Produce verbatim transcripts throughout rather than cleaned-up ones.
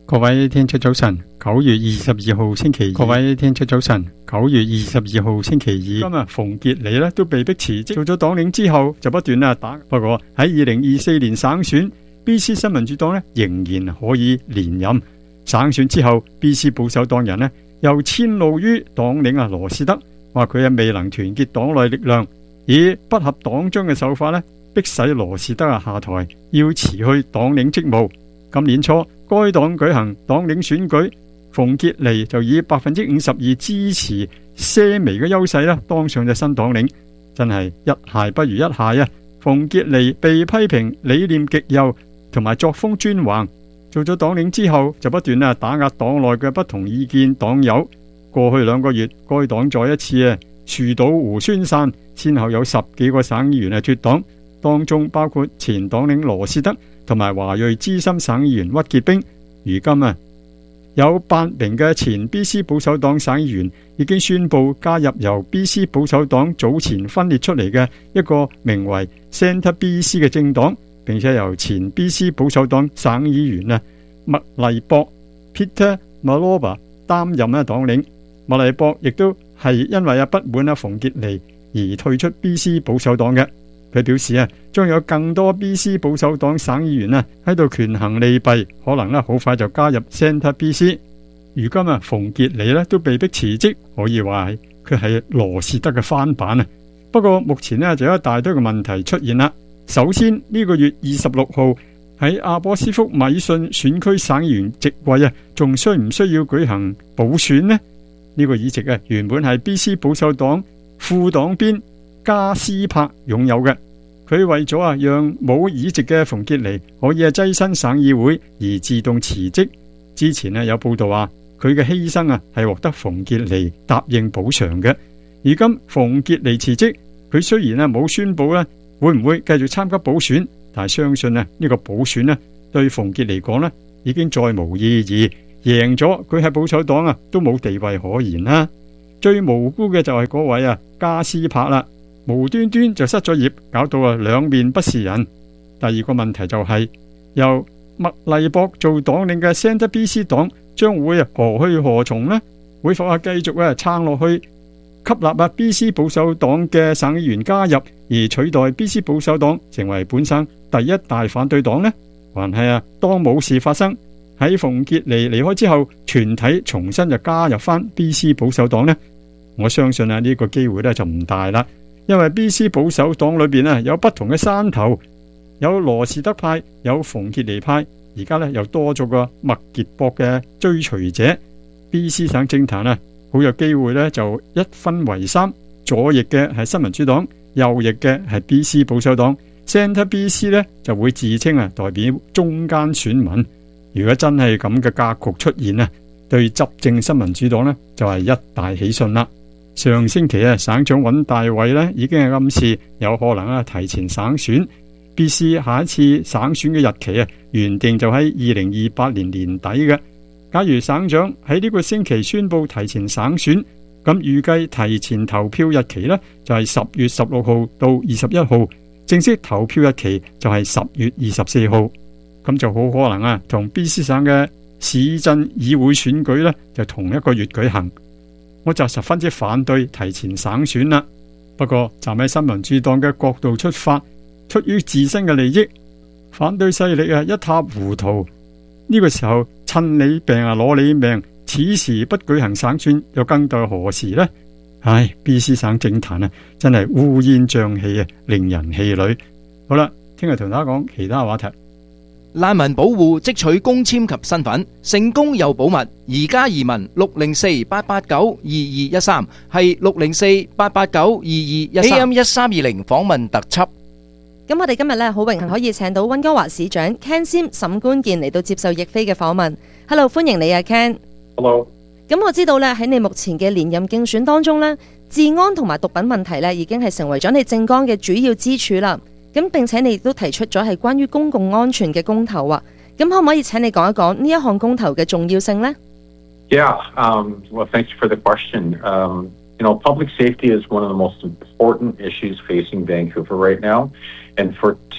各位聽眾早晨，九月二十二號星期二。各位聽眾早晨，九月二十二號星期二。今日馮傑尼咧都被逼辭職，做咗黨領之後就不斷啦打。不過喺二零二四年省選 B C 新民主黨咧仍然可以連任。省選之後 B C 保守黨人咧又遷怒於黨領啊羅士德，話佢係未能團結黨內力量，以不合黨章嘅手法咧逼使羅士德啊下台，要辭去黨領職務。今年初，該黨舉行黨領選舉，馮傑尼就以百分之五十二支持些微嘅優勢啦，當上咗新黨領，真係一敗不如一敗啊！馮傑尼被批評理念極右同埋作風專橫，做咗黨領之後就不斷啊打壓黨內嘅不同意見黨友。過去兩個月，該黨再一次啊樹倒猢猻散，先後有十幾個省議員啊脫黨，當中包括前黨領羅士德同埋華裔資深省議員屈傑兵。如今啊，有八名嘅前 B C 保守黨省議員已經宣布加入由 B C 保守黨早前分裂出嚟嘅一個名為 Centre B C 嘅政黨，並且由前 B C 保守黨省議員啊麥麗博 Peter Maloba 擔任啊黨領。麥麗博亦都係因為啊不滿啊馮傑尼而退出 B C 保守黨嘅。佢表示啊，將有更多 B C 保守黨省議員啊喺度權衡利弊，可能咧好快就加入 Centre B C。如今啊，馮傑尼咧都被逼辭職，可以話係佢係羅士德嘅翻版啊。不過目前呢，就有一大堆嘅問題出現啦。首先呢個月二十六號喺阿波斯福米遜選區省議員席位啊，仲需唔需要舉行補選呢？呢個議席啊，原本係 B C 保守黨副黨鞭加斯柏擁有嘅，佢為咗啊讓冇議席嘅馮傑尼可以啊躋身省議會而自動辭職。之前啊有報道話佢嘅犧牲啊係獲得馮傑尼答應補償嘅。而今馮傑尼辭職，佢雖然啊冇宣布咧會唔會繼續參加補選，但係相信啊呢個補選咧對馮傑尼講咧已經再無意義，贏咗佢喺保守黨啊都冇地位可言啦。最無辜嘅就係嗰位啊加斯柏啦。無端端就失咗業，搞到啊兩面不是人。第二個問題就係、是、由麥麗博做黨領嘅 Centre B C 黨將會啊何去何從呢？會否啊繼續啊撐落去，吸納啊 B C 保守黨嘅省議員加入，而取代 B C 保守黨成為本省第一大反對黨呢？還係啊當冇事發生，喺馮傑尼離開之後，全體重新就加入翻 B C 保守黨呢？我相信啊呢個機會咧就唔大啦。因為 B C 保守黨裏邊有不同嘅山頭，有羅士德派，有馮傑尼派，而家咧又多咗個麥傑博嘅追隨者。B C 省政壇啊，好有機會咧就一分為三，左翼嘅係新民主黨，右翼嘅係 B C 保守黨。Centre B C 咧就會自稱啊代表中間選民。如果真係咁嘅格局出現啊，對執政新民主黨咧就係一大喜訊啦。上星期啊，省長尹大偉咧已經係暗示有可能啊提前省選。B C 下一次省選嘅日期啊，原定就喺二零二八年年底嘅。假如省長喺呢個星期宣布提前省選，咁預計提前投票日期呢就係十月十六號到二十一號，正式投票日期就係十月二十四號。咁就好可能啊，同 B C 省嘅市鎮議會選舉呢就同一個月舉行。我就十分之反對提前省選啦。不過站喺新民主黨嘅角度出發，出於自身嘅利益，反對勢力啊一塌糊塗。呢個時候趁你病啊攞你命，此時不舉行省選，又更待何時呢？唉 ，B C 省政壇啊，真係烏煙瘴氣啊，令人氣餒。好啦，聽日同大家講其他話題。 難民保護即取工簽及身份，成功又保密。移加移民六零四八八九二二一三係六零四八八九二二一三 A M 一三二零訪問特輯。 咁我哋今日咧好榮幸可以請到溫哥華市長 Ken Sim 沈官健嚟到接受翼飛嘅訪問。Hello， 歡迎你啊 Ken。 Hello。 咁我知道咧喺你目前嘅連任競選當中咧，治安同埋毒品問題咧已經係成為咗你政綱嘅主要支柱啦。咁並且你亦都提出咗係關於公共安全嘅公投啊，咁可唔可以請你講一講呢一項公投嘅重要性呢？ Yeah, um, well, thanks for the question. Um, you know, public safety is one of the most important issues facing Vancouver right now. And for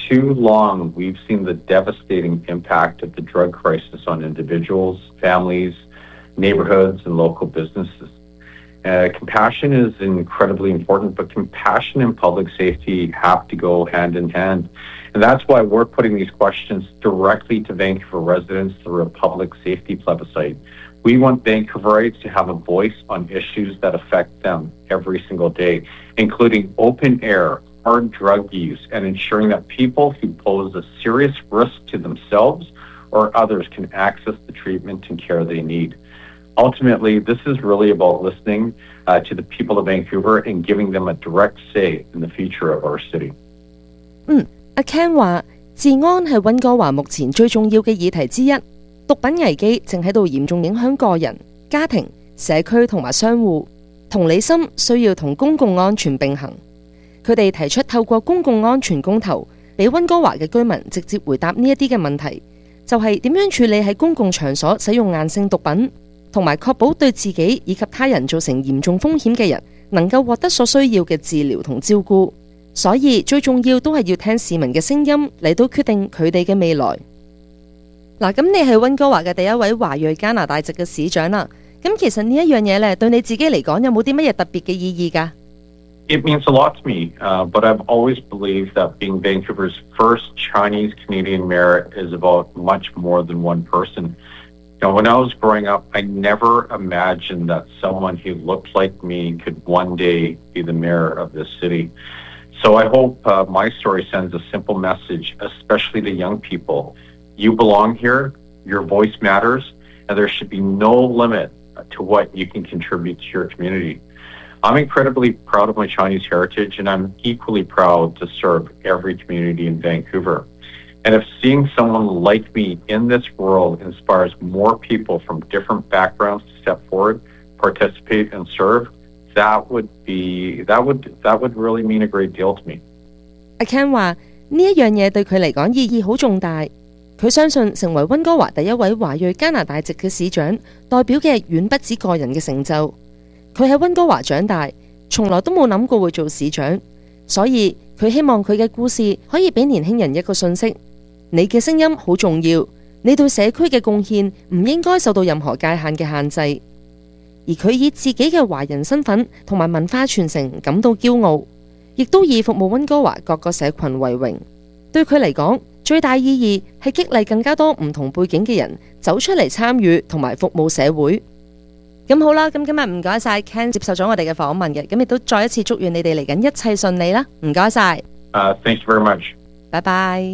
too long, we've seen the devastating impact of the drug crisis on individuals, families, neighborhoods, and local businesses. Uh, compassion is incredibly important, but compassion and public safety have to go hand in hand. And that's why we're putting these questions directly to Vancouver residents through a public safety plebiscite. We want Vancouverites to have a voice on issues that affect them every single day, including open air, hard drug use, and ensuring that people who pose a serious risk to themselves or others can access the treatment and care they need. Ultimately, this is really about listening uh, to the people of Vancouver and giving them a direct say in the future of our city. 嗯，阿 Ken 話治安係溫哥華目前最重要嘅議題之一，毒品危機正喺度嚴重影響個人、家庭、社區同埋商戶，同理心需要同公共安全並行。佢哋提出透過公共安全公投，俾溫哥華嘅居民直接回答呢一啲嘅問題，就係點樣處理喺公共場所使用硬性毒品，同埋確保對自己以及他人造成嚴重風險嘅人能夠獲得所需要嘅治療同照顧。所以最重要都係要聽市民嘅聲音嚟到決定佢哋嘅未來。嗱，咁你係溫哥華嘅第一位華裔加拿大籍嘅市長啦。咁其實呢一樣嘢咧，對你自己嚟講有冇啲乜嘢特別嘅意義㗎？ It means a lot to me, uh, but I've always believed that being Vancouver's first Chinese-Canadian mayor is about much more than one person. Now, when I was growing up, I never imagined that someone who looked like me could one day be the mayor of this city. So I hope uh, my story sends a simple message, especially to young people. You belong here, your voice matters, and there should be no limit to what you can contribute to your community. I'm incredibly proud of my Chinese heritage, and I'm equally proud to serve every community in Vancouver. And if seeing someone like me in this world inspires more people from different backgrounds to step forward, participate, and serve, that would be that would that would really mean a great deal to me. 阿 Ken 話呢一樣嘢對佢嚟講意義好重大。佢相信成為溫哥華第一位華裔加拿大籍嘅市長，代表嘅遠不止個人嘅成就。佢喺溫哥華長大，從來都冇諗過會做市長，所以佢希望佢嘅故事可以俾年輕人一個訊息：你嘅聲音好重要，你對社區嘅貢獻唔應該受到任何界限嘅限制。而佢以自己嘅華人身份同埋文化傳承感到驕傲，亦都以服務溫哥華各個社群為榮。對佢嚟講，最大意義係激勵更加多唔同背景嘅人走出嚟參與同埋服務社會。咁好啦，咁今日唔該晒 Ken 接受咗我哋嘅訪問嘅，咁亦都再一次祝願你哋嚟緊一切順利啦，唔該晒。 Uh, thank you very much. 拜拜。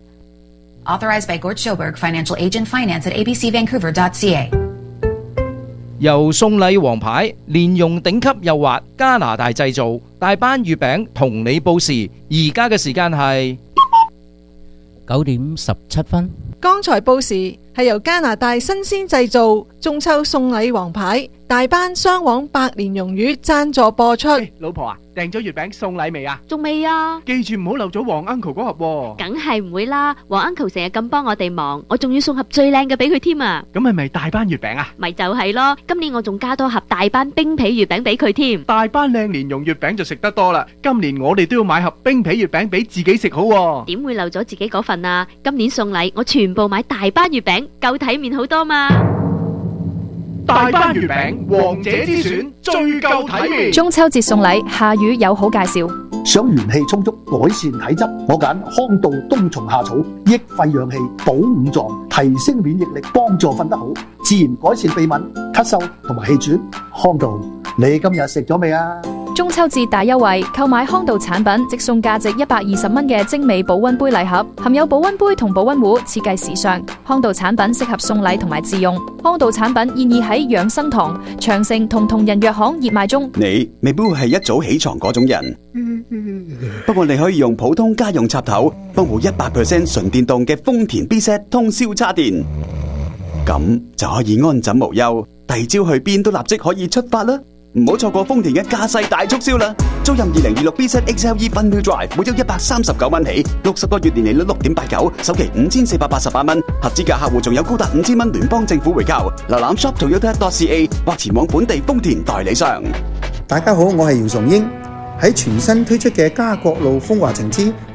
Authorized by Gord Schilberg, Financial Agent, Finance at a b c vancouver dot c a。 由送禮王牌連用頂級幼滑加拿大製造大班月餅同你報時，而家嘅時間係九點十七分。 剛才報時係由加拿大新鮮製造中秋送禮王牌大班雙黃百年榮譽贊助播出。 hey, 老婆啊，訂咗月餅送禮未啊？ 仲未啊！ 記住唔好漏咗黃 uncle 嗰盒喎。 梗係唔會啦，黃 uncle 成日咁幫我哋忙，我仲要送盒最靚嘅俾佢添啊！ 咁係咪大班月餅啊？ 咪就係咯，今年我仲加多盒大班冰皮月餅俾佢添。 大班靚蓮蓉月餅就食得多啦，今年我哋都要買盒冰皮月餅俾自己食好喎。 點會漏咗自己嗰份啊？今年送禮我全部買大班月餅，夠體面好多嘛！ 大班月餅，王者之選，最夠體面。 中秋節送禮，夏雨有好介紹。 想元氣充足，改善體質，我揀康道冬蟲夏草，益肺養氣，補五臟，提升免疫力，幫助瞓得好，自然改善鼻敏、咳嗽同埋氣喘。康道，你今日食咗未啊？ 中秋節大優惠，購買康道產品即送價值一百二十蚊嘅精美保溫杯禮盒，含有保溫杯同保溫壺，設計時尚。康道產品適合送禮同埋自用。康道產品現已喺養生堂、長城同同仁藥行熱賣中。 你未必會係一早起床嗰種人，不過你可以用普通家用插頭幫補一百 percent 純電動嘅豐田 B set 通宵叉電，咁就可以安枕無憂，第二朝去邊都立即可以出發啦！唔好錯過豐田嘅駕駛大促銷啦！租任二零二六 B set X L E Fun Wheel Drive，每週一百三十九蚊起，六十個月年利率六點八九，首期五千四百八十八蚊，合資格客戶仲有高達五千蚊聯邦政府回購。瀏覽 shop toyota dot c a 或前往本地豐田代理商。 大家好，我係姚崇英。喺全新推出嘅家國路風華情之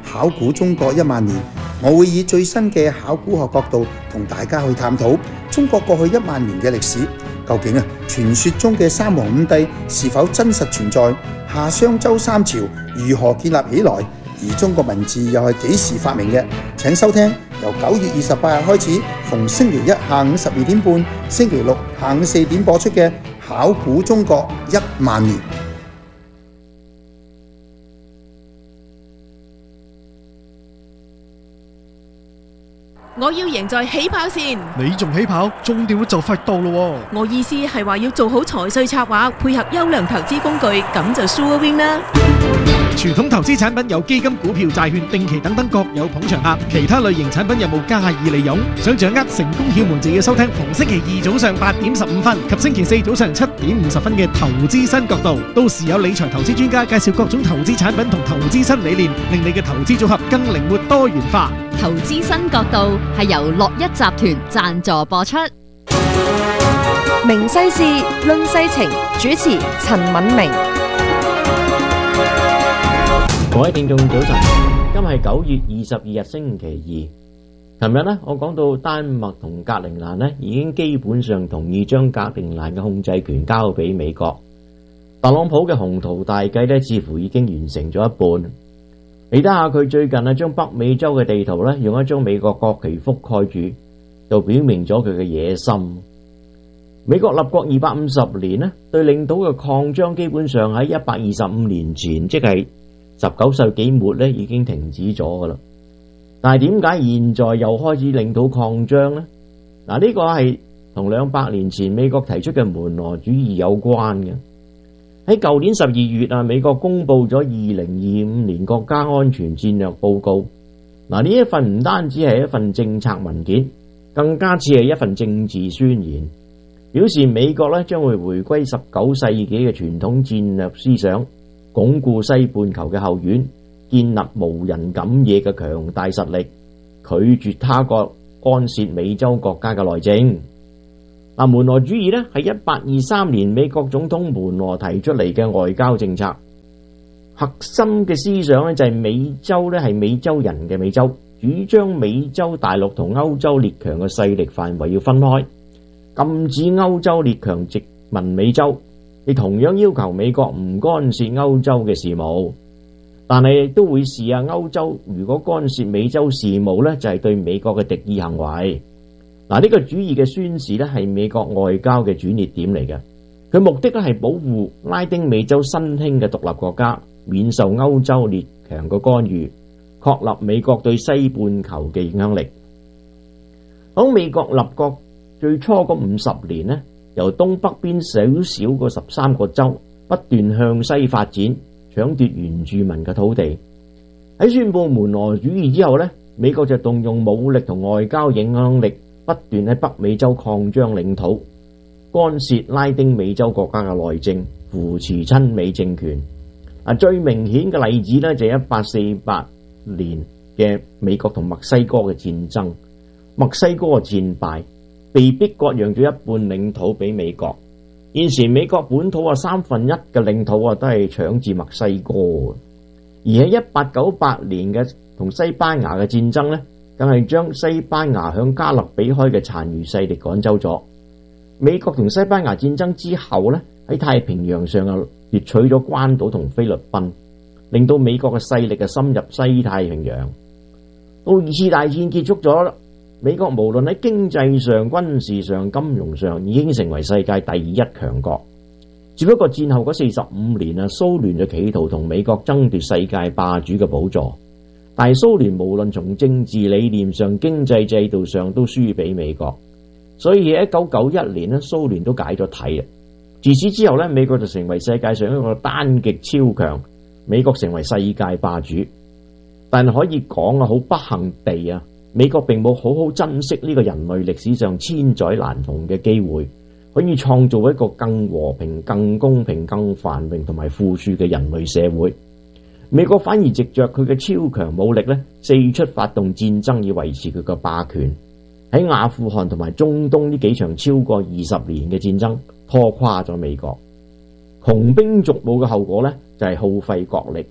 考古中國一萬年，我會以最新嘅考古學角度同大家去探討中國過去一萬年嘅歷史。究竟啊，傳說中嘅三皇五帝是否真實存在？夏商周三朝如何建立起來？而中國文字又係幾時發明嘅？請收聽由九月二十八日開始，逢星期一下午十二點半、星期六下午四點播出嘅《考古中國一萬年》。 我要贏在起跑線。 你仲起跑？終點就快到咯。 我意思係話要做好財稅策劃，配合優良投資工具，咁就 sure win 啦。 傳統投資產品有基金、股票、債券、定期等等各有捧場客，其他類型產品有冇加以利用？想掌握成功竅門就要收聽逢星期二早上八點十五分及星期四早上七點五十分嘅投資新角度，到時有理財投資專家介紹各種投資產品同投資新理念，令你嘅投資組合更靈活多元化。 投資新角度係由樂一集團贊助播出。 明世事論世情，主持陳敏明。 各位聽眾早晨，今日係九月二十二日星期二。琴日呢，我講到丹麥同格陵蘭呢已經基本上同意將格陵蘭嘅控制權交俾美國。特朗普嘅宏圖大計呢，似乎已經完成咗一半。你睇下佢最近啊，將北美洲嘅地圖呢，用一張美國國旗覆蓋住，就表明咗佢嘅野心。美國立國二百五十年呢，對領土嘅擴張基本上喺一百二十五年前，即係十九世紀末咧，已經停止咗噶啦。但係點解現在又開始領土擴張呢？嗱，呢個係同兩百年前美國提出嘅門羅主義有關嘅。喺舊年十二月啊，美國公布咗二零二五年國家安全戰略報告。嗱，呢一份唔單止係一份政策文件，更加似係一份政治宣言，表示美國咧將會回歸十九世紀嘅傳統戰略思想，鞏固西半球嘅後院，建立無人敢惹嘅強大實力，拒絕他國干涉美洲國家嘅內政。嗱，門羅主義咧係一八二三年美國總統門羅提出嚟嘅外交政策，核心嘅思想咧就係美洲咧係美洲人嘅美洲，主張美洲大陸同歐洲列強嘅勢力範圍要分開，禁止歐洲列強殖民美洲。你同樣要求美國唔干涉歐洲嘅事務，但係亦都會視啊歐洲如果干涉美洲事務呢，就係對美國嘅敵意行為。嗱，呢個主義嘅宣示呢，係美國外交嘅轉捩點嚟嘅。佢目的咧係保護拉丁美洲新興嘅獨立國家免受歐洲列強嘅干預，確立美國對西半球嘅影響力。喺美國立國最初嗰五十年呢，由東北邊少少個十三個州不斷向西發展，搶奪原住民嘅土地。喺宣布門羅主義之後呢，美國就動用武力同外交影響力，不斷喺北美洲擴張領土，干涉拉丁美洲國家嘅內政，扶持親美政權。啊，最明顯嘅例子呢，就係一八四八年嘅美國同墨西哥嘅戰爭，墨西哥嘅戰敗，被逼割讓咗一半領土俾美國。現時美國本土啊三分一嘅領土啊都係搶自墨西哥。而喺一八九八年嘅同西班牙嘅戰爭呢，更係將西班牙向加勒比海嘅殘餘勢力趕走咗。美國同西班牙戰爭之後呢，喺太平洋上啊奪取咗關島同菲律賓，令到美國嘅勢力啊深入西太平洋。到二次大戰結束咗，美國無論喺經濟上、軍事上、金融上，已經成為世界第一強國。只不過戰後嗰四十五年啊，蘇聯就企圖同美國爭奪世界霸主嘅寶座，但係蘇聯無論從政治理念上、經濟制度上都輸俾美國，所以喺一九九一年咧，蘇聯都解咗體啊。自此之後咧，美國就成為世界上一個單極超強，美國成為世界霸主。但係可以講啊，好不幸地啊，美國並冇好好珍惜呢個人類歷史上千載難逢嘅機會，可以創造一個更和平、更公平、更繁榮同埋富庶嘅人類社會。美國反而藉着佢嘅超強武力咧，四出發動戰爭以維持佢嘅霸權。喺阿富汗同埋中東呢幾場超過二十年嘅戰爭，拖垮咗美國。窮兵黷武嘅後果咧，就係耗費國力。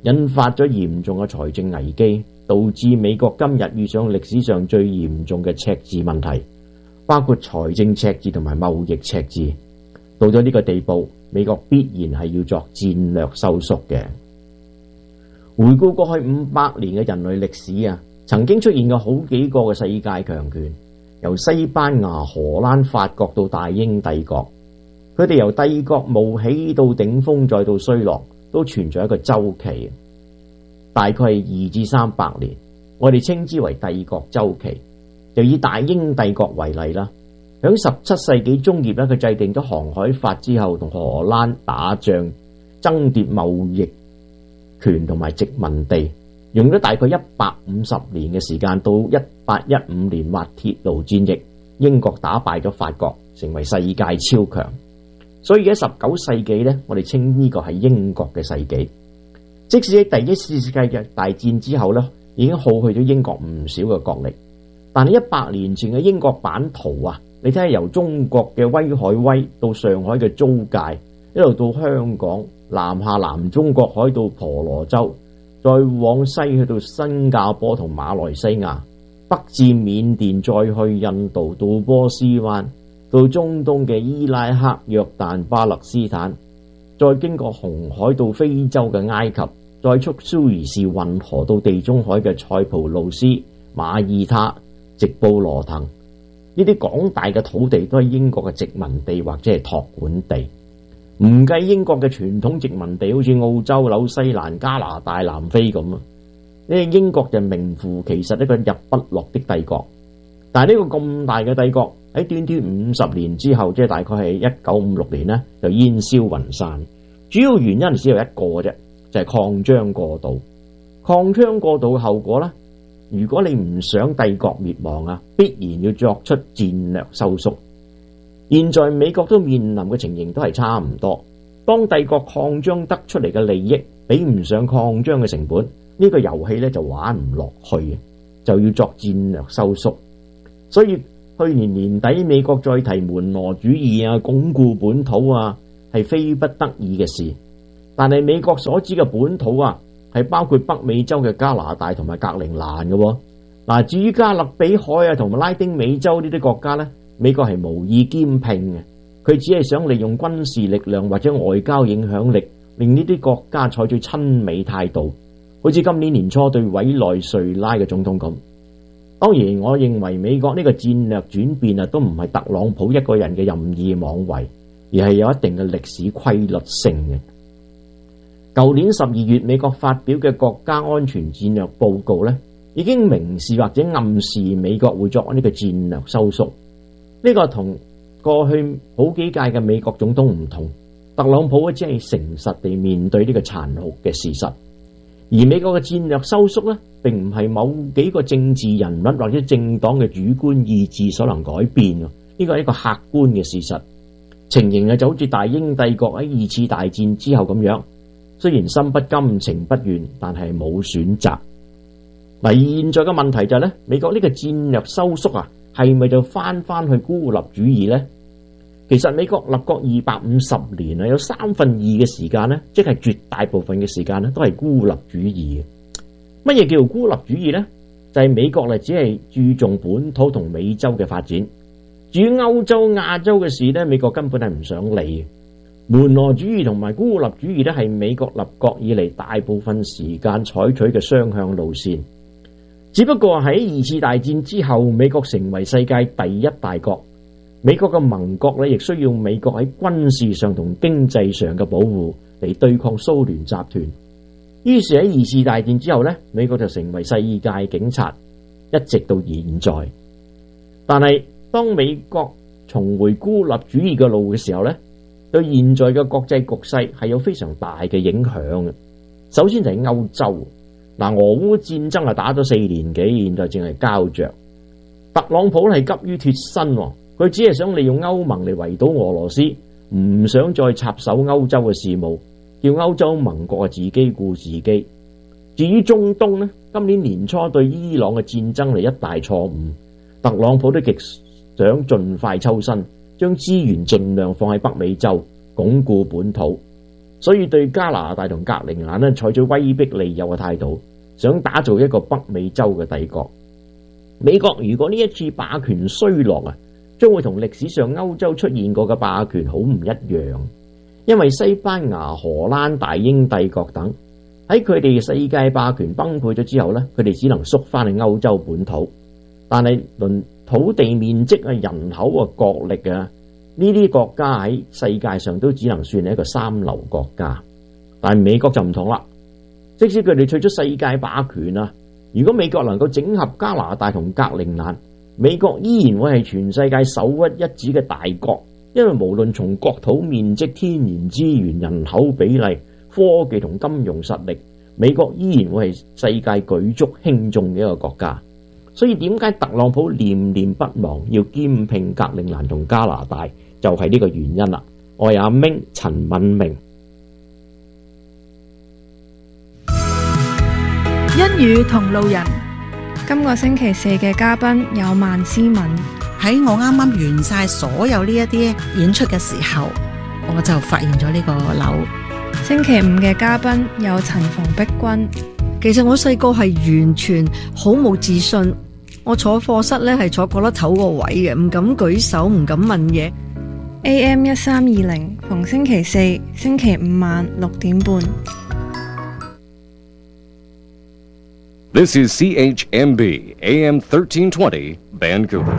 引發咗嚴重嘅財政危機，導致美國今日遇上歷史上最嚴重嘅赤字問題，包括財政赤字同埋貿易赤字。到咗呢個地步，美國必然係要作戰略收縮嘅。回顧過去五百年嘅人類歷史啊，曾經出現過好幾個嘅世界強權，由西班牙、荷蘭、法國到大英帝國，佢哋由帝國冒起到頂峰再到衰落，都存在一個周期，大概係二至三百年，我哋稱之為帝國周期。就以大英帝國為例啦，響十七世紀中葉咧，佢制定咗航海法之後，同荷蘭打仗，爭奪貿易權同埋殖民地，用咗大概一百五十年嘅時間，到一八一五年滑鐵盧戰役，英國打敗咗法國，成為世界超強。所以喺十九世紀咧，我哋稱呢個係英國嘅世紀。即使喺第一次世界大戰之後咧，已經耗去咗英國唔少嘅國力。但係一百年前嘅英國版圖啊，你睇下由中國嘅威海威到上海嘅租界，一路到香港，南下南中國海到婆羅洲，再往西去到新加坡同馬來西亞，北至緬甸，再去印度到波斯灣，到中東嘅伊拉克、約旦、巴勒斯坦，再經過紅海到非洲嘅埃及，再出蘇伊士運河到地中海嘅塞浦路斯、馬耳他、直布羅騰，呢啲廣大嘅土地都係英國嘅殖民地或者係託管地。唔計英國嘅傳統殖民地，好似澳洲、紐西蘭、加拿大、南非咁啊，呢英國就名副其實一個日不落的帝國。但係呢個咁大嘅帝國喺短短五十年之後，即係大概係一九五六年呢，就煙消雲散。主要原因只有一個啫，就係擴張過度。擴張過度嘅後果呢，如果你唔想帝國滅亡啊，必然要作出戰略收縮。現在美國都面臨嘅情形都係差唔多。當帝國擴張得出嚟嘅利益比唔上擴張嘅成本，呢、這個遊戲咧就玩唔落去，就要作戰略收縮。所以去年年底美國再提門羅主義啊，鞏固本土啊，係非不得已嘅事。但係美國所指嘅本土啊，係包括北美洲嘅加拿大同埋格陵蘭嘅。嗱，至於加勒比海啊同埋拉丁美洲呢啲國家呢，美國係無意兼併嘅，佢只係想利用軍事力量或者外交影響力，令呢啲國家採取親美態度，好似今年年初對委內瑞拉嘅總統咁。當然，我認為美國呢個戰略轉變啊，都唔係特朗普一個人嘅任意妄為，而係有一定嘅歷史規律性嘅。舊年十二月，美國發表嘅國家安全戰略報告呢，已經明示或者暗示美國會作呢個戰略收縮。呢個同過去好幾屆嘅美國總統唔同，特朗普只係誠實地面對呢個殘酷嘅事實。而美國嘅戰略收縮呢，並唔係某幾個政治人物或者政黨嘅主觀意志所能改變，呢個係一個客觀嘅事實。情形啊，就好似大英帝國喺二次大戰之後咁樣。雖然心不甘情不願，但係冇選擇。嗱，現在嘅問題就係咧，美國呢個戰略收縮啊，係咪就翻翻去孤立主義呢？其實美國立國二百五十年啊，有三分二嘅時間呢，即係絕大部分嘅時間呢，都係孤立主義嘅。乜嘢叫做孤立主義呢？就係美國咧，只係注重本土同美洲嘅發展。至於歐洲、亞洲嘅事呢，美國根本係唔想理。門羅主義同埋孤立主義咧，係美國立國以嚟大部分時間採取嘅雙向路線。只不過喺二次大戰之後，美國成為世界第一大國，美國嘅盟國咧亦需要美國喺軍事上同經濟上嘅保護嚟對抗蘇聯集團。於是喺二次大戰之後咧，美國就成為世界警察，一直到現在。但係當美國重回孤立主義嘅路嘅時候咧，對現在嘅國際局勢係有非常大嘅影響嘅。首先就係歐洲，嗱，俄烏戰爭啊打咗四年幾，現在正係膠着。特朗普係急於脫身，佢只係想利用歐盟嚟圍堵俄羅斯，唔想再插手歐洲嘅事務，叫歐洲盟國啊自己顧自己。至於中東呢，今年年初對伊朗嘅戰爭係一大錯誤，特朗普都極想盡快抽身，將資源盡量放喺北美洲，鞏固本土。 所以對加拿大同格陵蘭呢採取威逼利誘嘅態度，想打造一個北美洲嘅帝國。美國如果呢一次霸權衰落啊，將會同歷史上歐洲出現過嘅霸權好唔一樣，因為西班牙、荷蘭、大英帝國等喺佢哋世界霸權崩潰咗之後呢，佢哋只能縮翻去歐洲本土。但係論土地面積啊、人口啊、國力啊，呢啲國家喺世界上都只能算係一個三流國家。但係美國就唔同啦，即使佢哋取咗世界霸權啊，如果美國能夠整合加拿大同格陵蘭，美國依然會係全世界首屈一指嘅大國，因為無論從國土面積、天然資源、人口比例、科技同金融實力，美國依然會係世界舉足輕重嘅一個國家。所以點解特朗普念念不忘要兼併格陵蘭同加拿大，就係呢個原因啦。我係阿明陳敏明。 一語同路人，今個星期四嘅嘉賓有萬思敏。 喺我啱啱完晒所有呢一啲演出嘅時候，我就發現咗呢個樓。 星期五嘅嘉賓有陳馮碧君。 其實我細個係完全好冇自信，我坐課室咧係坐角落頭個位嘅，唔敢舉手，唔敢問嘢。 A M 一三二零，逢星期四、星期五晚六點半。 This is C H M B A M thirteen twenty Vancouver。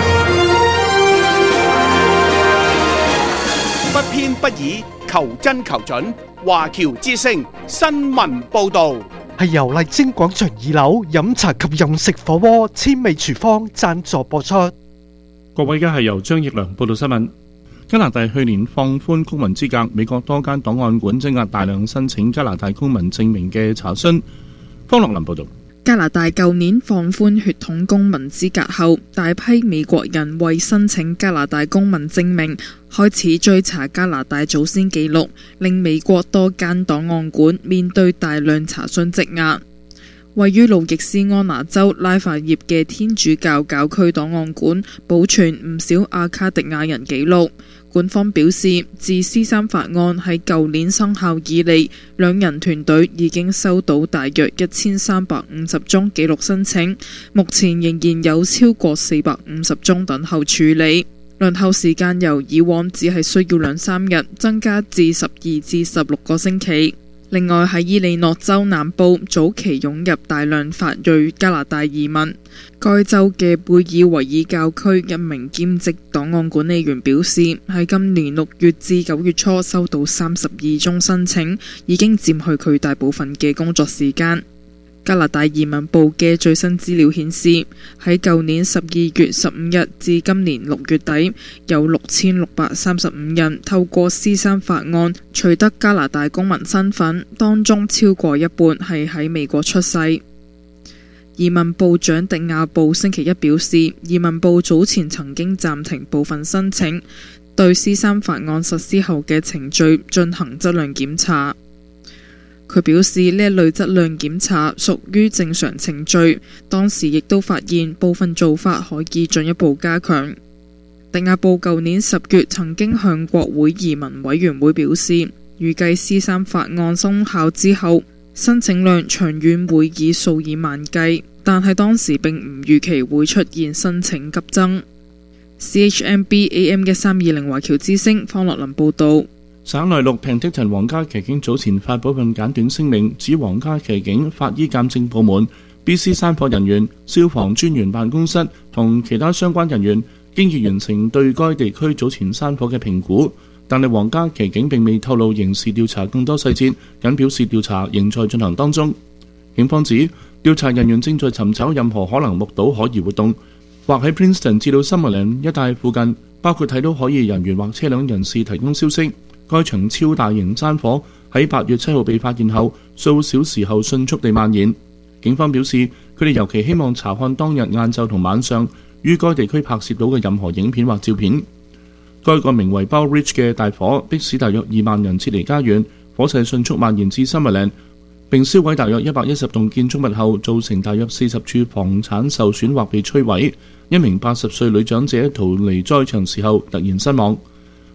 不偏不倚，求真求準。華僑之聲新聞報導。 係由麗晶廣場二樓飲茶及飲食火鍋千味廚房贊助播出。 各位，而家係由張奕良報道新聞。加拿大去年放寬公民資格，美國多間檔案館積壓大量申請加拿大公民證明嘅查詢。方樂林報道。 加拿大舊年放寬血統公民資格後，大批美國人為申請加拿大公民證明，開始追查加拿大祖先記錄，令美國多間檔案館面對大量查詢積壓。位於路易斯安那州拉法葉嘅天主教教區檔案館保存唔少阿卡迪亞人記錄。館方表示，自 C 三法案喺舊年生效以嚟，兩人團隊已經收到大約一千三百五十宗記錄申請，目前仍然有超過四百五十宗等候處理。輪候時間由以往只係需要兩三日，增加至十二至十六個星期。另外喺伊利諾州南部早期湧入大量法裔加拿大移民。該州嘅貝爾維爾教區一名兼職檔案管理員表示，喺今年六月至九月初收到三十二宗申請，已經佔去佢大部分嘅工作時間。加拿大移民部嘅最新資料顯示，喺舊年十二月十五日至今年六月底，有六千六百三十五人透過 C 三法案取得加拿大公民身份，當中超過一半係喺美國出世。移民部長迪亞布星期一表示，移民部早前曾經暫停部分申請，對 C 三法案實施後嘅程序進行質量檢查。佢表示呢一類質量檢查屬於正常程序，當時亦都發現部分做法可以進一步加強。迪亞布舊年十月曾經向國會移民委員會表示，預計 C 三法案生效之後，申請量長遠會以數以萬計，但係當時並唔預期會出現申請急增。C H M B A M 一三二零華僑之聲方樂林報導。 省內陸平的陳皇家騎警早前發布份簡短聲明，指皇家騎警法醫鑑證部門、B C 山火人員、消防專員辦公室同其他相關人員經已完成對該地區早前山火嘅評估，但係皇家騎警並未透露刑事調查更多細節，僅表示調查仍在進行當中。警方指調查人員正在尋找任何可能目睹可疑活動，或喺 Princeton 至到 Summerlin 一帶附近，包括睇到可疑人員或車輛人士提供消息。該場超大型山火喺八月七號被發現後，數小時後迅速地蔓延。警方表示，佢哋尤其希望查看當日晏晝同晚上於該地區拍攝到嘅任何影片或照片。該個名為 Bow Ridge 嘅大火迫使大約二萬人撤離家園，火勢迅速蔓延至 Summerland， 並燒毀大約一百一十棟建築物後，造成大約四十處房產受損或被摧毀。一名八十歲女長者逃離災場時候突然身亡。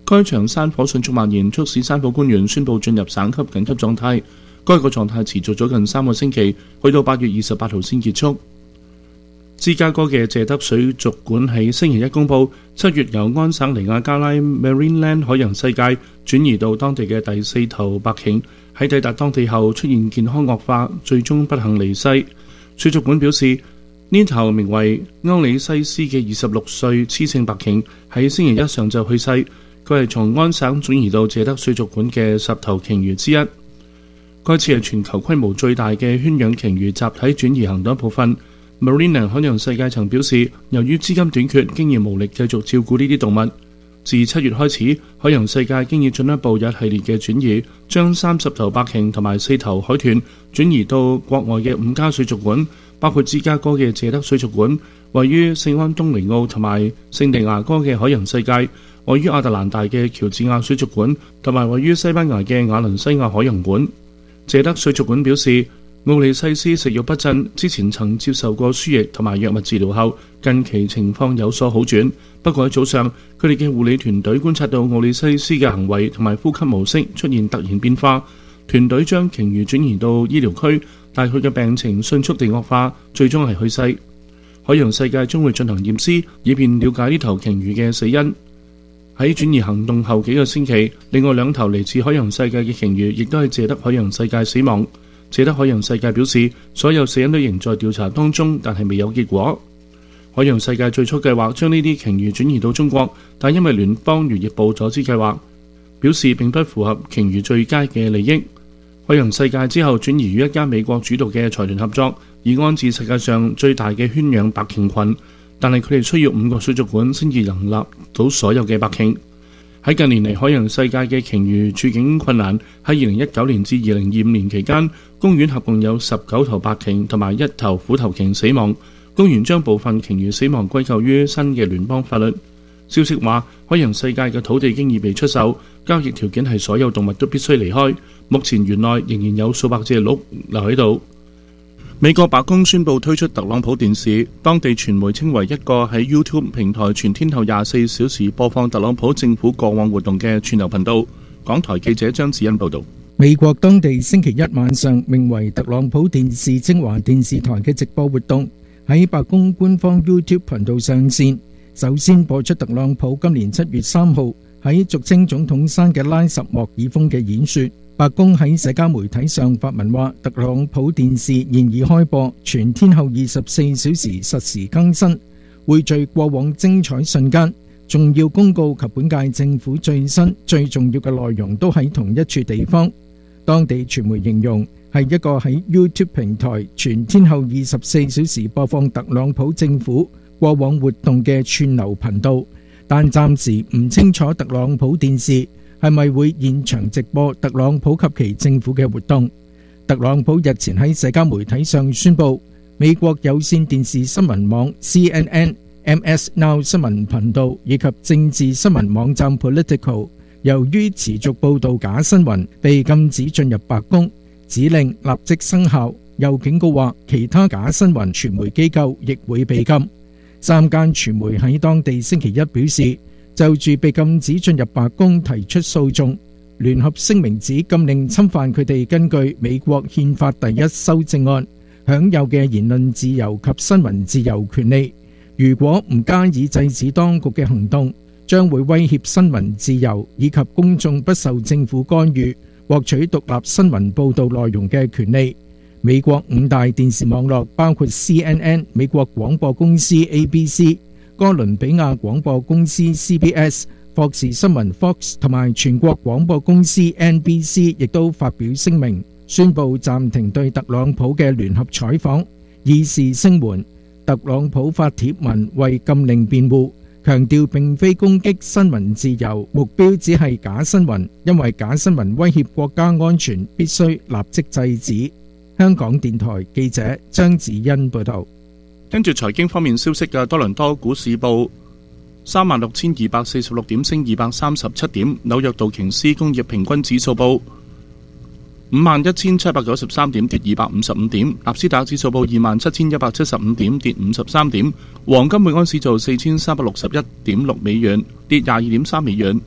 該場山火迅速蔓延，促使山火官員宣布進入省級緊急狀態。該個狀態持續咗近三個星期，去到八月二十八號先結束。芝加哥嘅謝德水族館喺星期一公佈，七月由安省尼亞加拉 Marineland 海洋世界轉移到當地嘅第四頭白鯨，喺抵達當地後出現健康惡化，最終不幸離世。水族館表示，呢頭名為歐里西斯嘅二十六歲雌性白鯨喺星期一上晝去世，佢係從安省轉移到謝德水族館嘅十頭鯨魚之一。該次係全球規模最大嘅圈養鯨魚集體轉移行動一部分。Marineland 海洋世界曾表示，由於資金短缺，經已無力繼續照顧呢啲動物。自七月開始，海洋世界經已進一步有一系列嘅轉移，將三十頭白鯨同埋四頭海豚轉移到國外嘅五家水族館，包括芝加哥嘅謝德水族館、位於聖安東尼奧同埋聖地牙哥嘅海洋世界、位於亞特蘭大嘅喬治亞水族館，同埋位於西班牙嘅瓦倫西亞海洋館。謝德水族館表示，奧利西斯食慾不振，之前曾接受過輸液同埋藥物治療後，近期情況有所好轉。不過喺早上，佢哋嘅護理團隊觀察到奧利西斯嘅行為同埋呼吸模式出現突然變化，團隊將鯨魚轉移到醫療區，但佢嘅病情迅速地惡化，最終係去世。海洋世界將會進行驗屍，以便了解呢頭鯨魚嘅死因。喺轉移行動後幾個星期，另外兩頭嚟自海洋世界嘅鯨魚亦都係謝德海洋世界死亡。謝德海洋世界表示，所有死因都仍在調查當中，但係未有結果。海洋世界最初計劃將呢啲鯨魚轉移到中國，但因為聯邦漁業部阻止計劃，表示並不符合鯨魚最佳嘅利益。海洋世界之後轉移於一家美國主導嘅財團合作，以安置世界上最大嘅圈養白鯨群。但係佢哋需要五個水族館先至能納到所有嘅白鯨。喺近年嚟，海洋世界嘅鯨魚處境困難。喺二零一九年至二零二五年期間，公園合共有十九頭白鯨同埋一頭虎頭鯨死亡。公園將部分鯨魚死亡歸咎於新嘅聯邦法律。消息話，海洋世界嘅土地經已被出售，交易條件係所有動物都必須離開。目前園內仍然有數百隻鹿留喺度。美國白宮宣布推出特朗普電視，當地傳媒稱為一個喺 YouTube 平台全天候廿四小時播放特朗普政府過往活動嘅串流頻道。港台記者張子欣報道。 美國當地星期一晚上名為特朗普電視精華電視台嘅直播活動喺白宮官方 YouTube 頻道上線。首先播出特朗普今年七月三號喺俗稱總統山嘅拉什莫爾峰嘅演說。白宮喺社交媒體上發文話，特朗普電視現已開播，全天候二十四小時實時更新，匯聚過往精彩瞬間、重要公告及本屆政府最新最重要嘅內容都喺同一處地方。當地傳媒形容係一個喺 YouTube 平台全天候二十四小時播放特朗普政府過往活動嘅串流頻道，但暫時唔清楚特朗普電視係咪會現場直播特朗普及其政府嘅活動。特朗普日前喺社交媒體上宣布，美國有線電視新聞網 C N N、M S Now 新聞頻道以及政治新聞網站 Political 由於持續報導假新聞，被禁止進入白宮，指令立即生效。又警告話，其他假新聞傳媒機構亦會被禁。三間傳媒喺當地星期一表示，就住被禁止進入白宮提出訴訟。聯合聲明指禁令侵犯佢哋根據美國憲法第一修正案享有嘅言論自由及新聞自由權利。如果唔加以制止當局嘅行動，將會威脅新聞自由以及公眾不受政府干預獲取獨立新聞報導內容嘅權利。美國五大電視網絡包括 C N N、美國廣播公司 A B C、哥倫比亞廣播公司 C B S、霍士新聞 Fox 同埋全國廣播公司 N B C 亦都發表聲明，宣布暫停對特朗普嘅聯合採訪，以示聲援。特朗普發帖文為禁令辯護，強調並非攻擊新聞自由，目標只係假新聞，因為假新聞威脅國家安全，必須立即制止。香港電台記者張子欣報道。 跟住財經方面消息嘅多倫多股市報三萬六千二百四十六點，升二百三十七點；紐約道瓊斯工業平均指數報五萬一千七百九十三點，跌二百五十五點；納斯達克指數報二萬七千一百七十五點，跌五十三點；黃金每盎司做四千三百六十一點六美元，跌廿二點三美元；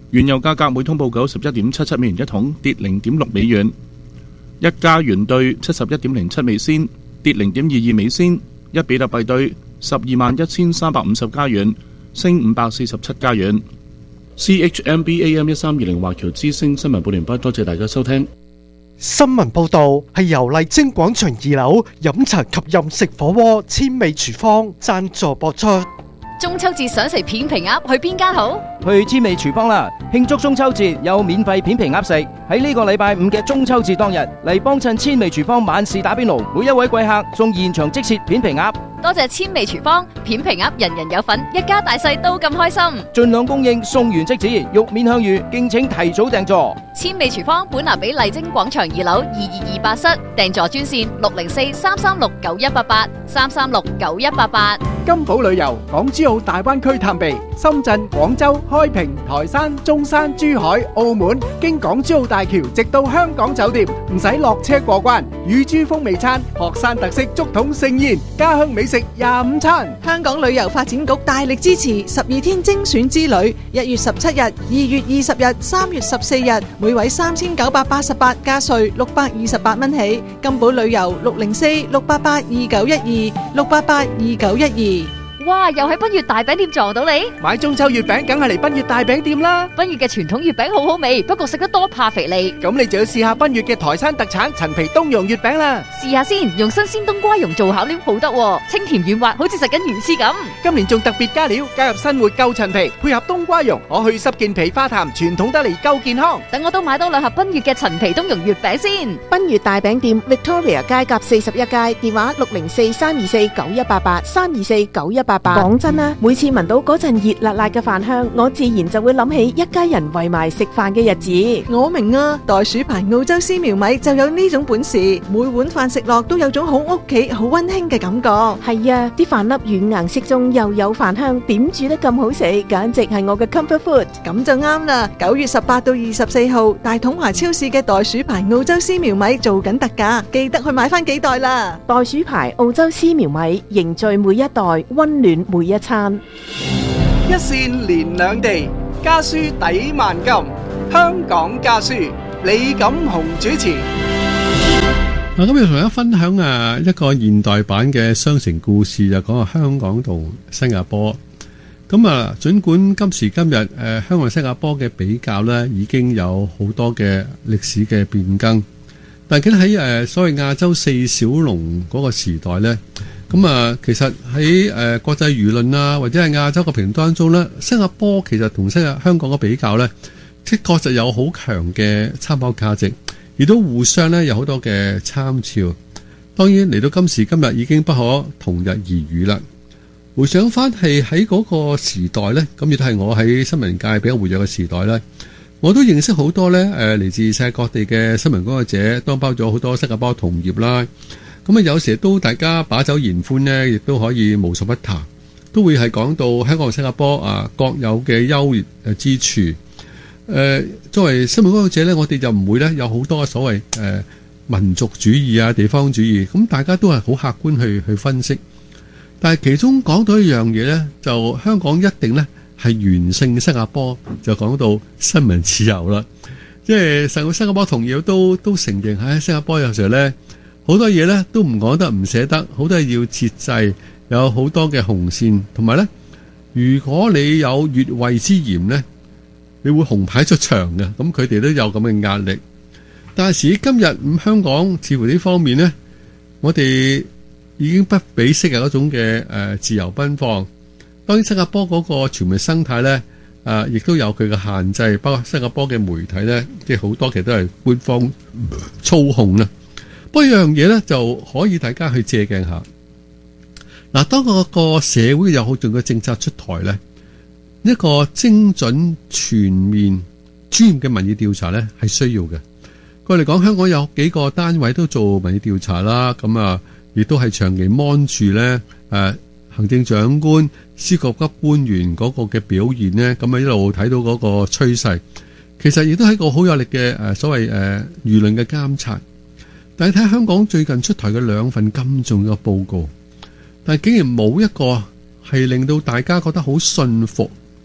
原油價格每通報九十一點七七美元一桶，跌零點六美元。一加元兌七十一點零七美仙，跌零點二二美仙。一比特幣兌十二萬一千三百五十加元，升五百四十七加元。C H M B A M 一三二零華僑之聲新聞報完畢，多謝大家收聽。 新聞報導係由麗晶廣場二樓飲茶及任食火鍋千味廚房贊助播出。 中秋節想食片皮鴨，去邊間好？ 去千味廚房啦！慶祝中秋節有免費片皮鴨食。喺呢個禮拜五嘅中秋節當日嚟幫襯千味廚房晚市打邊爐，每一位貴客送現場即切片皮鴨。 多謝千味廚房，片皮鴨人人有份，一家大細都咁開心。 盡量供應，送完即止，肉面香芋，敬請提早訂座。 千味廚房本南比麗晶廣場二樓二二二八室，訂座專線六零四三三六九一八八三三六九一八八。 金寶旅遊港珠澳大灣區探秘，深圳、廣州、開平、台山、中山、珠海、澳門，經港珠澳大橋直到香港酒店，唔使落車過關。乳豬風味餐、學山特色竹筒盛宴、家鄉美食廿五餐。 香港旅遊發展局大力支持十二天精選之旅，一月十七日、二月二十日、三月十四日，每位三千九百八十八加稅六百二十八蚊起。金寶旅遊六零四六八八二九一二六八八二九一二。 哇！又喺賓悅大餅店撞到你， 買中秋月餅梗係嚟賓悅大餅店啦！ 賓悅嘅傳統月餅好好味，不過食得多怕肥膩。 咁你就要試下賓悅嘅台山特產陳皮冬蓉月餅啦！ 試下先，用新鮮冬瓜蓉做餡料好得喎，清甜軟滑，好似食緊魚翅咁。 今年仲特別加料，加入新活夠陳皮，配合冬瓜蓉，可去濕健脾化痰，傳統得嚟夠健康。 等我都買多兩盒賓悅嘅陳皮冬蓉月餅先。 賓悅大餅店 Victoria 街甲四十一街，電話六零四三二四九一八八三二四九一八八。講真啦，每次聞到嗰陣熱辣辣嘅飯香，我自然就會諗起一家人圍埋食飯嘅日子。 我明啊，袋鼠牌澳洲絲苗米就有呢種本事，每碗飯食落都有種好屋企、好溫馨嘅感覺。 係啊，啲飯粒軟硬適中，又有飯香，點煮得咁好食，簡直係我嘅 comfort food。 咁就啱啦！九月十八到二十四號，大統華超市嘅袋鼠牌澳洲絲苗米做緊特價，記得去買翻幾袋啦！ 袋鼠牌澳洲絲苗米，凝聚每一代，溫暖每一餐。 一線連兩地，家書抵萬金。香港家書，李錦雄主持。 嗱，今日同大家分享啊一個現代版嘅雙城故事，就講下香港同新加坡。咁啊，儘管今時今日誒香港同新加坡嘅比較咧，已經有好多嘅歷史嘅變更，但係喺誒所謂亞洲四小龍嗰個時代咧。咁啊，其實喺誒國際輿論啊，或者係亞洲嘅評論當中咧，新加坡其實同新加香港嘅比較咧，的確實有好強嘅參考價值，亦都互相咧有好多嘅參照。當然嚟到今時今日已經不可同日而語啦。回想翻係喺嗰個時代咧，咁亦都係我喺新聞界比較活躍嘅時代咧，我都認識好多咧誒嚟自世界各地嘅新聞工作者，當包咗好多新加坡同業啦。咁啊，有時都大家把酒言歡呢，亦都可以無所不談，都會係講到香港同新加坡啊各有嘅優越誒之處。誒、呃，作為新聞工作者呢，我哋就唔會呢有好多所謂誒、呃、民族主義啊、地方主義，咁大家都係好客觀去去分析。但係其中講到一樣嘢呢，就香港一定呢係完勝新加坡，就講到新聞自由啦。即係成個新加坡同業都都承認喺新加坡有時候呢。好多嘢咧都唔講得唔捨得，好多嘢要節制，有好多嘅紅線，同埋咧，如果你有越位之嫌咧，你會紅牌出場嘅，咁佢哋都有咁嘅壓力。但係時今日咁香港似乎呢方面咧，我哋已經不比昔日嗰種嘅誒自由奔放。當然新加坡嗰個傳媒生態咧，誒亦都有佢嘅限制，包括新加坡嘅媒體咧，即係好多其實都係官方操控啦。不過一樣嘢咧，就可以大家去借鏡下。嗱，當個個社會有好重要嘅政策出台咧，一個精準、全面、專業嘅民意調查咧係需要嘅。過嚟講，香港有幾個單位都做民意調查啦，咁啊，亦都係長期 mon 住咧，誒，行政長官、司局級官員嗰個嘅表現咧，咁啊一路睇到嗰個趨勢。其實亦都係一個好有力嘅誒所謂誒輿論嘅監察。但係睇香港最近出台嘅兩份咁重要嘅報告，但係竟然冇一個係令到大家覺得好信服、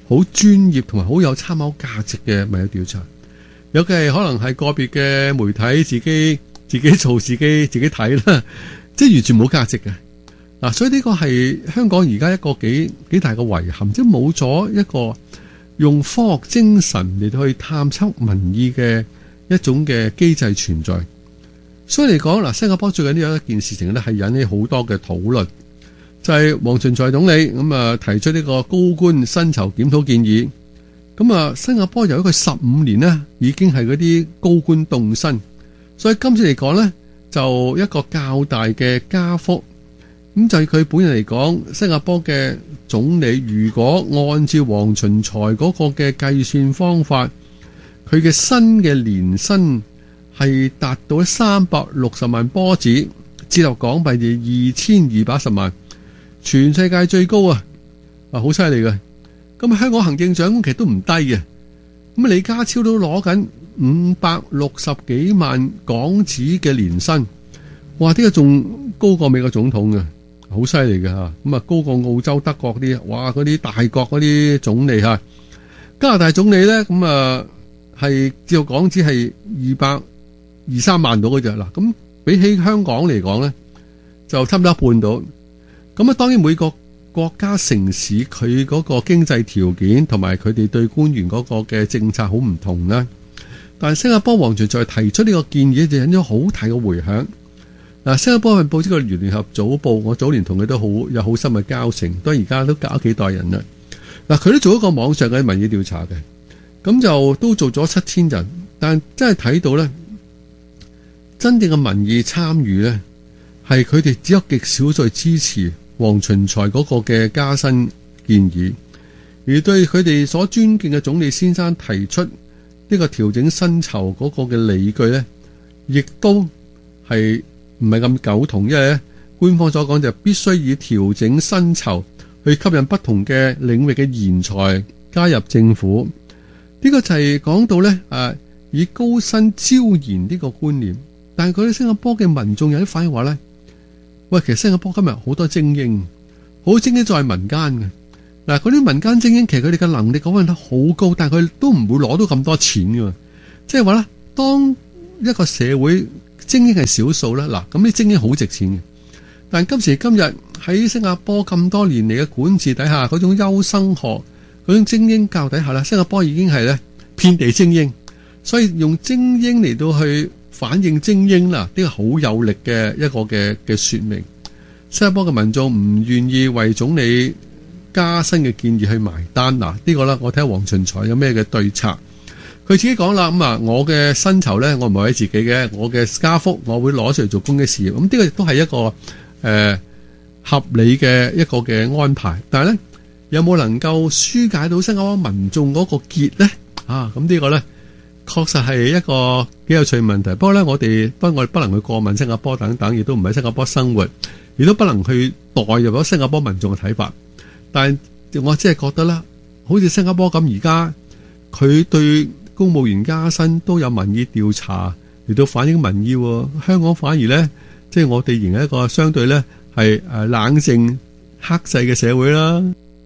好專業同埋好有參考價值嘅民意調查。有嘅係可能係個別嘅媒體自己自己做自己自己睇啦，即係完全冇價值嘅。嗱，所以呢個係香港而家一個幾幾大嘅遺憾，即係冇咗一個用科學精神嚟到去探測民意嘅一種嘅機制存在。所以嚟講，嗱，新加坡最近都有一件事情咧，係引起好多嘅討論，就係黃循財總理咁啊提出呢個高官薪酬檢討建議。咁啊，新加坡由一個十五年呢已經係嗰啲高官凍薪，所以今次嚟講呢，就一個較大嘅加幅。咁就係佢本人嚟講，新加坡嘅總理如果按照黃循財嗰個嘅計算方法，佢嘅新嘅年薪係達到三百六十萬波子，折合港幣就二千二百一十萬，全世界最高啊！啊，好犀利嘅。咁香港行政長官其實都唔低嘅，咁李家超都攞緊五百六十幾萬港紙嘅年薪，哇！呢個仲高過美國總統嘅，好犀利嘅吓，咁啊高過澳洲、德國啲，哇！嗰啲大國嗰啲總理吓，加拿大總理咧，咁啊係照港紙係二百二三萬到嘅啫，嗱，咁比起香港嚟講咧，就差唔多一半到，咁啊當然每個國家城市佢嗰個經濟條件同埋佢哋對官員嗰個嘅政策好唔同啦。但係新加坡黃循財提出呢個建議就引咗好大嘅迴響。嗱，新加坡份報紙個聯合早報，我早年同佢都好有好深嘅交情，到而家都搞幾代人啦。嗱，佢都做一個網上嘅民意調查嘅，咁就都做咗七千人，但真係睇到咧，真正嘅民意參與咧，係佢哋只有極少數支持黃循財嗰個嘅加薪建議，而對佢哋所尊敬嘅總理先生提出呢個調整薪酬嗰個嘅理據咧，亦都係唔係咁苟同，因為咧官方所講就必須以調整薪酬去吸引不同嘅領域嘅賢才加入政府。呢個就係講到咧誒，以高薪招賢呢個觀念，但係佢哋新加坡嘅民眾有啲反應話咧。喂，其實新加坡今日好多精英，好多精英就係民間嘅。嗱，嗰啲民間精英其實佢哋嘅能力嗰方面都好高，但係佢都唔會攞到咁多錢嘅。即係話咧，當一個社會精英係少數啦，嗱，咁啲精英好值錢嘅。但今時今日喺新加坡咁多年嚟嘅管治底下，嗰種優生學、嗰種精英教底下咧，新加坡已經係咧遍地精英，所以用精英嚟到去反映精英啦，呢個好有力嘅一個嘅嘅說明。新加坡嘅民眾唔願意為總理加薪嘅建議去埋單。嗱，呢個咧我睇下黃循財有咩嘅對策。佢自己講啦，咁啊，我嘅薪酬咧，我唔係為自己嘅，我嘅加幅我會攞出嚟做公益事業。咁呢個亦都係一個誒、呃、合理嘅一個嘅安排。但係咧，有冇能夠紓解到新加坡民眾嗰個結咧？啊，咁呢個咧？確實係一個幾有趣嘅問題，不過咧，我哋不過我哋不能去過問新加坡等等，亦都唔喺新加坡生活，亦都不能去代入咗新加坡民眾嘅睇法。但係我只係覺得啦，好似新加坡咁，而家佢對公務員加薪都有民意調查嚟到反映民意，香港反而咧，即係我哋仍係一個相對咧係誒冷靜克制嘅社會啦。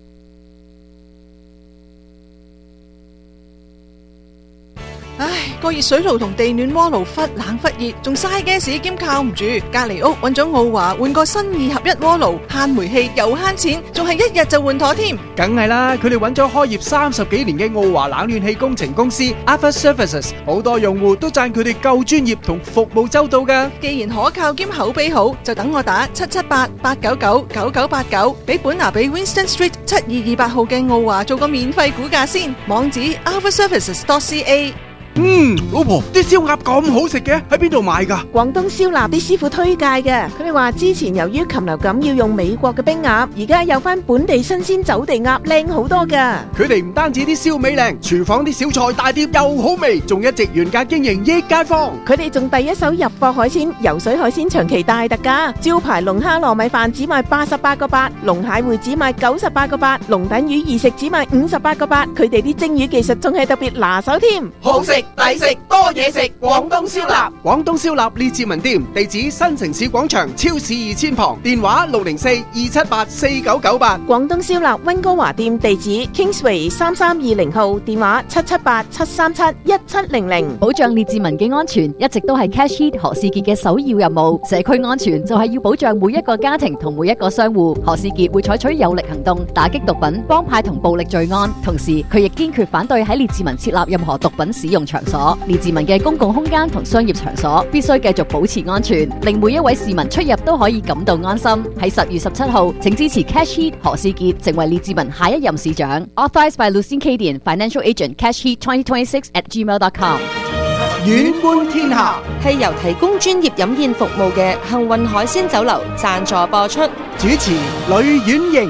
唉，個熱水爐同地暖鍋爐忽冷忽熱，仲嘥 gas 兼靠唔住。隔籬屋揾咗奧華換個新二合一鍋爐，慳煤氣又慳錢，仲係一日就換妥添。 梗係啦，佢哋揾咗開業三十幾年嘅奧華冷暖氣工程公司 Alpha Services， 好多用戶都讚佢哋夠專業同服務周到噶。 既然可靠兼口碑好，就等我打七七八八九九九九八九，俾本拿比 Winston Street 七二二八號嘅奧華做個免費估價先。網址 alpha services dot c a。 嗯，老婆，啲燒鴨咁好食嘅，喺邊度買噶？ 廣東燒臘啲師傅推介嘅，佢哋話之前由於禽流感要用美國嘅冰鴨，而家有翻本地新鮮走地鴨，靚好多噶。 佢哋唔單止啲燒味靚，廚房啲小菜大碟又好味，仲一直原價經營益街坊。 佢哋仲第一手入貨海鮮，游水海鮮長期大特價，招牌龍蝦糯米飯只賣八十八個八，龍蟹會只賣九十八個八，龍躉魚二食只賣五十八個八。佢哋啲蒸魚技術仲係特別拿手添， 好食抵食多嘢食，廣東燒臘。 廣東燒臘列治文店地址新城市廣場超市二千旁，電話六零四二七八四九九八。 廣東燒臘溫哥華店地址 Kingsway 三三二零號，電話七七八七三七一七零零。 保障列治文嘅安全一直都係 Cash Heat 何士傑嘅首要任務。社區安全就係要保障每一個家庭同每一個商戶。何士傑會採取有力行動，打擊毒品、幫派同暴力罪案。同時，佢亦堅決反對喺列治文設立任何毒品使用場所。列治文嘅公共空間同商業場所必須繼續保持安全，令每一位市民出入都可以感到安心。喺十月十七號，請支持 Cash Heat 何士傑成為列治文下一任市長。Authorized by Lucien Cadian, Financial Agent, Cash Heat twenty twenty-six at gmail dot com。 遠觀天下係由提供專業飲宴服務嘅幸運海鮮酒樓贊助播出。 主持呂婉瑩。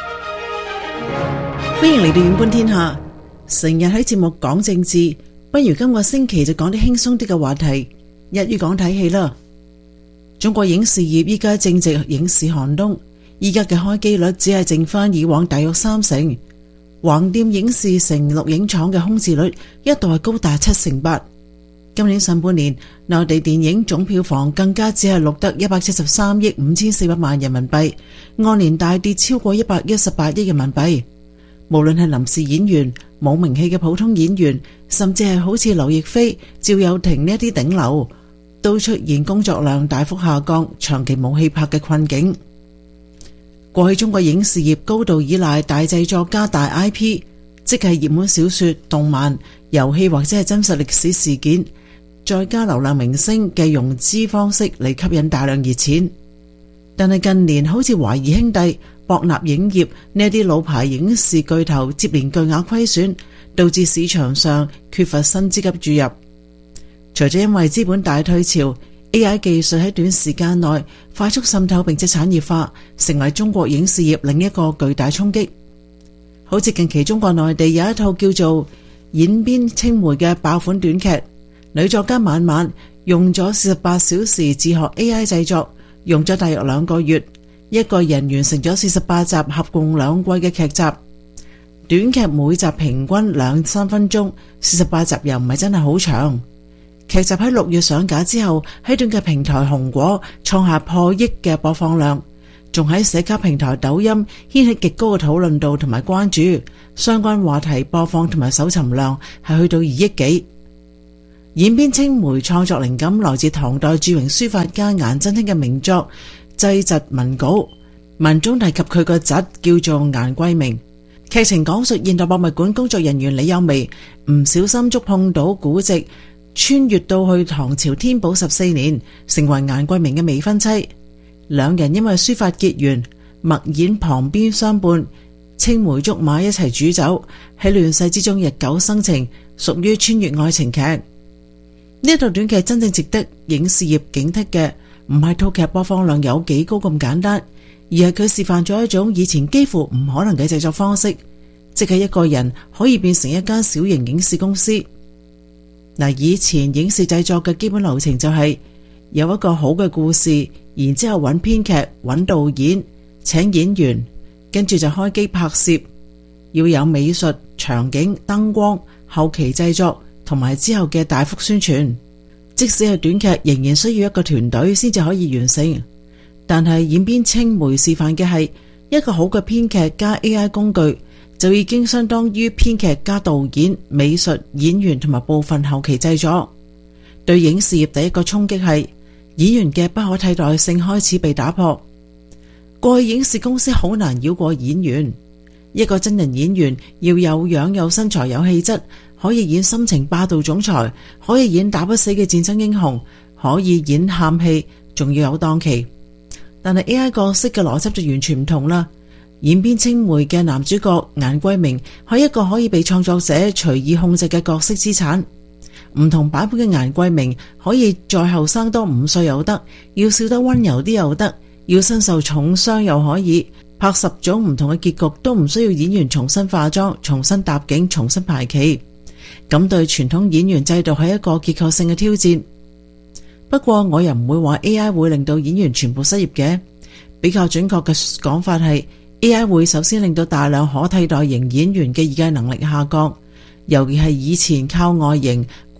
歡迎嚟到遠觀天下。成日喺節目講政治，不如今個星期就講啲輕鬆啲嘅話題，一於講睇戲啦。中國影視業依家正值影視寒冬，依家嘅開機率只係剩翻以往大約三成。橫店影視城錄影廠嘅空置率一度係高達七成八。今年上半年，內地電影總票房更加只係錄得一百七十三億五千四百萬人民幣，按年大跌超過一百一十八億人民幣。無論係臨時演員、冇名氣嘅普通演員，甚至係好似劉亦菲、趙又廷呢一啲頂流，都出現工作量大幅下降、長期冇戲拍嘅困境。過去中國影視業高度依賴大製作加大 I P， 即係熱門小說、動漫、遊戲或者係真實歷史事件，再加流量明星嘅融資方式嚟吸引大量熱錢。但係近年好似華誼兄弟、博納影業呢啲老牌影視巨頭接連巨額虧損，導致市場上缺乏新資金注入。除咗因為資本大退潮， A I 技術喺短時間內快速滲透並且產業化，成為中國影視業另一個巨大衝擊。好似近期中國內地有一套叫做《演邊青梅》嘅爆款短劇，女作家晚晚用咗四十八小時自學 A I 製作，用咗大約兩個月，一個人完成咗四十八集合共兩季嘅劇集。短劇每集平均兩三分鐘，四十八集又唔係真係好長。劇集喺六月上架之後，喺短劇平台紅果創下破億嘅播放量，仲喺社交平台抖音掀起極高嘅討論度同埋關注，相關話題播放同埋搜尋量係去到二億幾。演邊青梅創作靈感來自唐代著名書法家顏真卿嘅名作《祭侄文稿》，文中提及佢個侄叫做顏桂明。劇情講述現代博物館工作人員李有薇唔小心觸碰到古籍，穿越到去唐朝天寶十四年，成為顏桂明嘅未婚妻。兩人因為書法結緣，默演旁邊相伴，青梅竹馬一齊煮酒，喺亂世之中日久生情，屬於穿越愛情劇。呢套短劇真正值得影視業警惕嘅，唔係套劇播放量有幾高咁簡單，而係佢示範咗一種以前幾乎唔可能嘅製作方式，即係一個人可以變成一間小型影視公司。嗱，以前影視製作嘅基本流程就係有一個好嘅故事，然之後揾編劇、揾導演、請演員，跟住就開機拍攝，要有美術、場景、燈光、後期製作同埋之後嘅大幅宣傳。即使係短劇，仍然需要一個團隊先至可以完成。但係演邊青梅示範嘅係一個好嘅編劇加 A I 工具，就已經相當於編劇加導演、美術、演員同埋部分後期製作。對影視業第一個衝擊係演員嘅不可替代性開始被打破。過去影視公司好難繞過演員，一個真人演員要有樣有身材有氣質，可以演深情霸道總裁，可以演打不死嘅戰爭英雄，可以演喊戲，仲要有檔期。但係 A I 角色嘅邏輯就完全唔同啦。演邊青梅嘅男主角顏桂明係一個可以被創作者隨意控制嘅角色資產。唔同版本嘅顏桂明可以再後生多五歲又得，要笑得溫柔啲又得，要身受重傷又可以。拍十種唔同嘅結局都唔需要演員重新化妝、重新搭景、重新排戲。咁對傳統演員制度係一個結構性嘅挑戰。不過我又唔會話 A I 會令到演員全部失業嘅，比較準確嘅講法係 A I 會首先令到大量可替代型演員嘅議價能力下降，尤其係以前靠外形、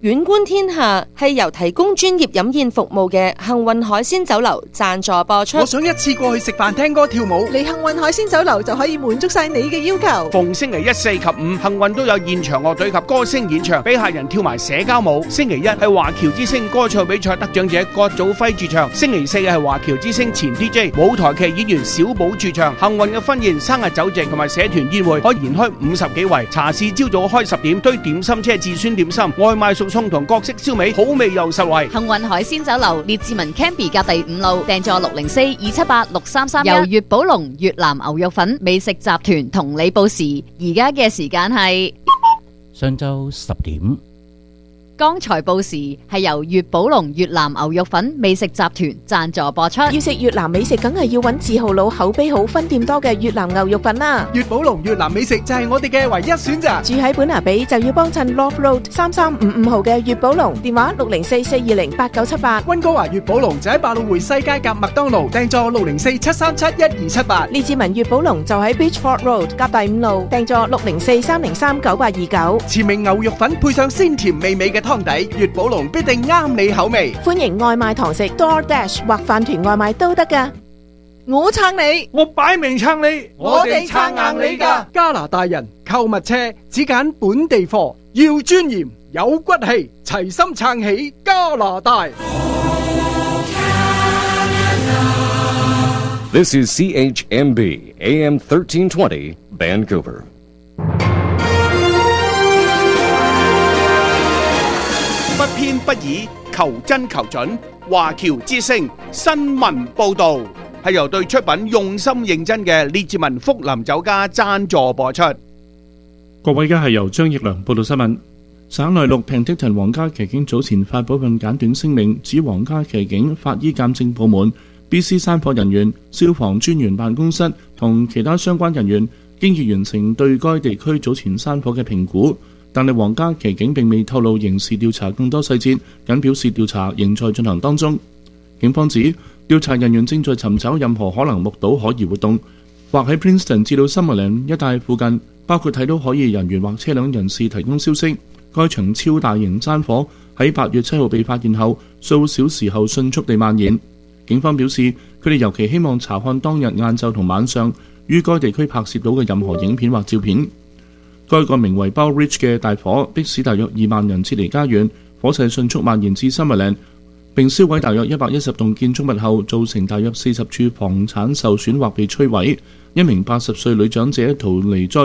遠觀天下係由提供專業飲宴服務嘅幸運海鮮酒樓贊助播出。 我想一次過去食飯、聽歌、跳舞， 嚟幸運海鮮酒樓就可以滿足晒你嘅要求。 逢星期一、四及五，幸運都有現場樂隊及歌星演唱，俾客人跳埋社交舞。星期一係華僑之星歌唱比賽得獎者郭祖輝駐唱，星期四係華僑之星前 D J 舞台劇演員小寶駐唱。幸運嘅婚宴、生日酒席同埋社團宴會可延開五十幾圍。茶市朝早開十點，堆點心車至酸點心，外賣熟餸同各式燒味，好味又實惠。 幸運海鮮酒樓列治文 Canby 隔第五路，訂座六零四二七八六三三一。由粵寶龍越南牛肉粉美食集團同你報時，而家嘅時間係上晝十點。 剛才報時係由粵寶龍越南牛肉粉美食集團贊助播出。 要食越南美食，梗係要揾字號佬、口碑好、分店多嘅越南牛肉粉啦。 粵寶龍越南美食就係我哋嘅唯一選擇。 住喺本拿比就要幫襯 Love Road 三三五五號嘅粵寶龍，電話六零四四二零八九七八。 溫哥華粵寶龍就喺百老匯西街夾麥當勞，訂座六零四七三七一二七八。 列治文粵寶龍就喺 Beachford Road 夾第五路，訂座六零四三零三九八二九。 前名牛肉粉配上鮮甜美味嘅湯底，粵寶龍必定啱你口味。 歡迎外賣堂食 DoorDash 或飯團外賣都得㗎。 我撐你， 我擺明撐你， 我哋撐硬你㗎。 加拿大人購物車只揀本地貨，要尊嚴有骨氣，齊心撐起加拿大。 This is C H M B A M thirteen twenty Vancouver. 不偏不倚，求真求準。華僑之聲新聞報導係由對出品用心認真嘅列治文福林酒家贊助播出。 各位，而家係由張奕良報道新聞。省內陸平的陳皇家騎警早前發布份簡短聲明，指皇家騎警法醫鑑證部門、B C 山火人員、消防專員辦公室同其他相關人員經已完成對該地區早前山火嘅評估。但係皇家騎警並未透露刑事調查更多細節，僅表示調查仍在進行當中。警方指調查人員正在尋找任何可能目睹可疑活動，或喺 Princeton 至到 Summerland 一帶附近，包括睇到可疑人員或車輛人士提供消息。該場超大型山火喺八月七號被發現後，數小時後迅速地蔓延。警方表示，佢哋尤其希望查看當日晏晝同晚上於該地區拍攝到嘅任何影片或照片。該個名為 Bow Ridge 嘅大火迫使大約二萬人撤離家園，火勢迅速蔓延至 Summerland， 並燒毀大約一百一十棟建築物後，造成大約四十處房產受損或被摧毀。一名八十歲女長者逃離災